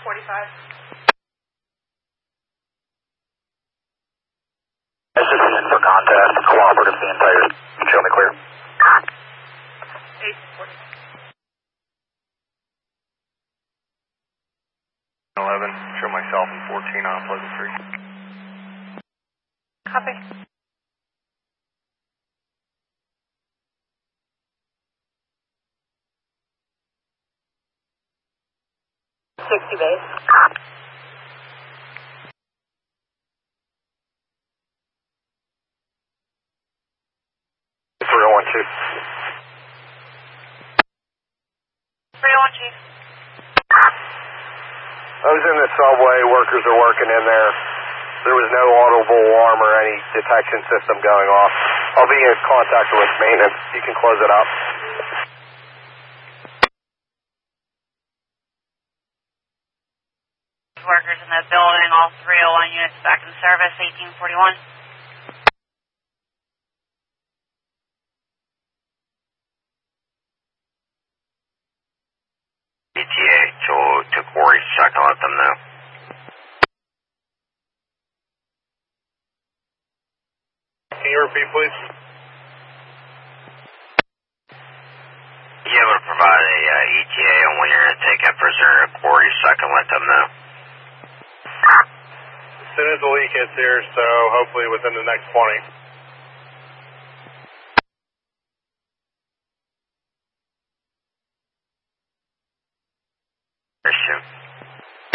This is for contest. Cooperative the entire. Show me clear. 11. Show myself in 14 on Pleasant Street. Copy. Base. 301 Chief. 301 Chief. I was in the subway, workers are working in there. There was no audible alarm or any detection system going off. I'll be in contact with maintenance. You can close it up. Workers in the building, all 301 units back in service, 1841. ETA to Corey's check and let them know. Can you repeat, please? You able to provide a ETA on when you're going to take in prisoner at Corey's check and let them know? As soon as the leak hits here, so hopefully within the next 20.